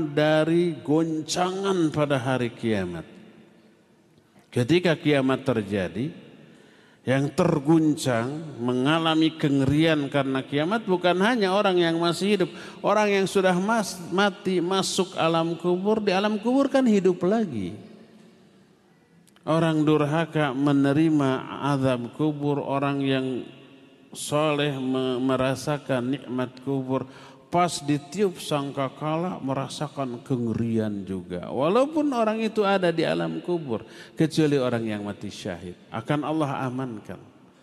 dari goncangan pada hari kiamat. Ketika kiamat terjadi, yang terguncang mengalami kengerian karena kiamat bukan hanya orang yang masih hidup, orang yang sudah mati masuk alam kubur, di alam kubur kan hidup lagi. Orang durhaka menerima azab kubur, orang yang soleh merasakan nikmat kubur, pas ditiup sangkakala merasakan kengerian juga. Walaupun orang itu ada di alam kubur, kecuali orang yang mati syahid, akan Allah amankan.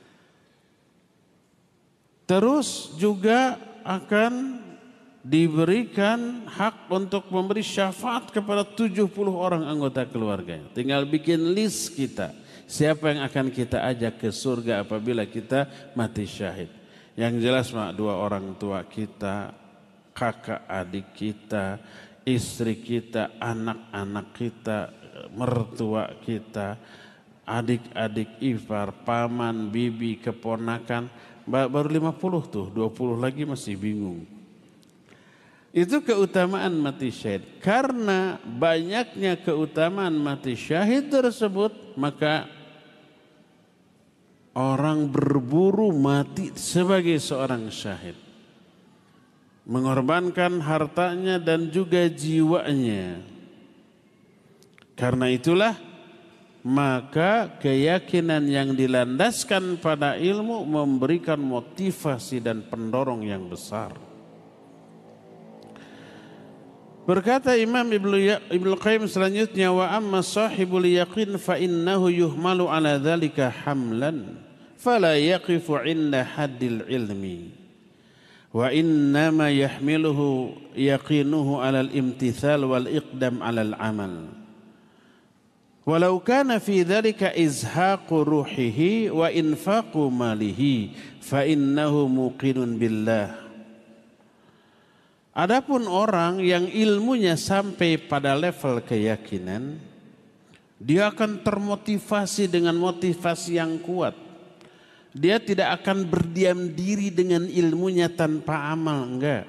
Terus juga akan diberikan hak untuk memberi syafaat kepada 70 orang anggota keluarganya. Tinggal bikin list kita, siapa yang akan kita ajak ke surga apabila kita mati syahid. Yang jelas dua orang tua kita, kakak adik kita, istri kita, anak-anak kita, mertua kita, adik-adik ipar, paman, bibi, keponakan. Baru 50 tuh, 20 lagi masih bingung. Itu keutamaan mati syahid. Karena banyaknya keutamaan mati syahid tersebut, maka orang berburu mati sebagai seorang syahid. Mengorbankan hartanya dan juga jiwanya. Karena itulah maka keyakinan yang dilandaskan pada ilmu memberikan motivasi dan pendorong yang besar. Berkata Imam Ibnu Qayyim selanjutnya, wa amma sahibul yaqin fa innahu yuhmalu ala dzalika hamlan fala yaqifu 'inda haddil ilmi wa innama yahmiluhu yaqinuhu ala al-imtithal wal iqdam ala al-amal walau kana fi dzalika izhaqu ruhihi wa infaqu malihi fa innahu muqinun billah. Adapun orang yang ilmunya sampai pada level keyakinan, dia akan termotivasi dengan motivasi yang kuat. Dia tidak akan berdiam diri dengan ilmunya tanpa amal, enggak.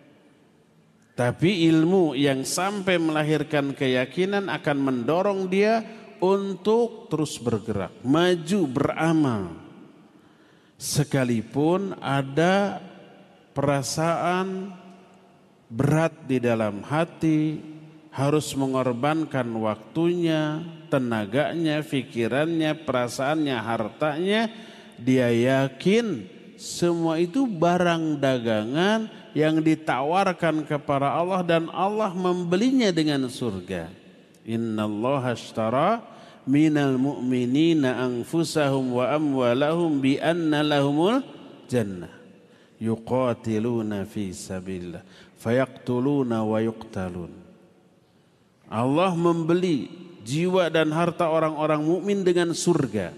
Tapi ilmu yang sampai melahirkan keyakinan akan mendorong dia untuk terus bergerak, maju beramal. Sekalipun ada perasaan berat di dalam hati, harus mengorbankan waktunya, tenaganya, pikirannya, perasaannya, hartanya, dia yakin semua itu barang dagangan yang ditawarkan kepada Allah dan Allah membelinya dengan surga. Innallaha ashtara minal mu'minina anfusahum wa amwalahum bi anna lahumul jannah yuqatiluna fi sabilillah fayaqtuluna wa yuqtalun. Allah membeli jiwa dan harta orang-orang mukmin dengan surga.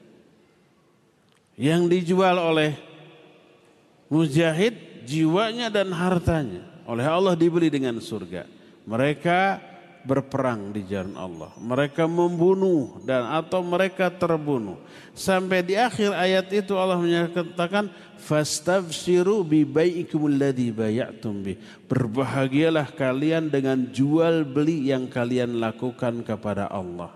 Yang dijual oleh mujahid jiwanya dan hartanya, oleh Allah dibeli dengan surga. Mereka berperang di jalan Allah, mereka membunuh dan atau mereka terbunuh. Sampai di akhir ayat itu Allah menyatakan fastabshiru bi bai'ikumul ladzi bay'atum bi. Berbahagialah kalian dengan jual beli yang kalian lakukan kepada Allah.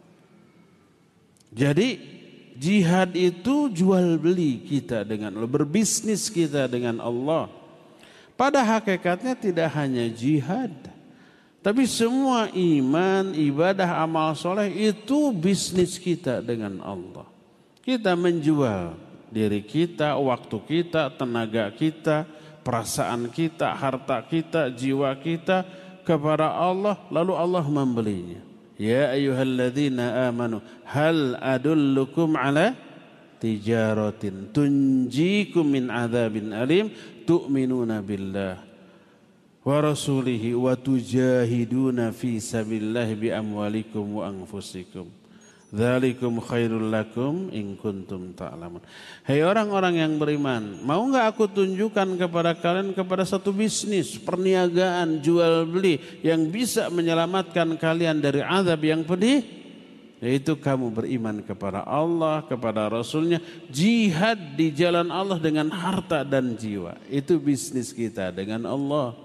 Jadi jihad itu jual beli kita dengan Allah, berbisnis kita dengan Allah. Pada hakikatnya tidak hanya jihad, tapi semua iman, ibadah, amal soleh itu bisnis kita dengan Allah. Kita menjual diri kita, waktu kita, tenaga kita, perasaan kita, harta kita, jiwa kita kepada Allah, lalu Allah membelinya. Ya ayyuhalladzina amanu hal adullukum ala tijaratin tunjikum min adzabin alim tu'minuna billah wa rasulihi wa tujahiduna fi sabilillahi bi amwalikum wa anfusikum dzalikum khairul lakum in kuntum ta'lamun. Hai orang-orang yang beriman, mau enggak aku tunjukkan kepada kalian kepada satu bisnis perniagaan jual beli yang bisa menyelamatkan kalian dari azab yang pedih, yaitu kamu beriman kepada Allah, kepada Rasulnya, jihad di jalan Allah dengan harta dan jiwa. Itu bisnis kita dengan Allah.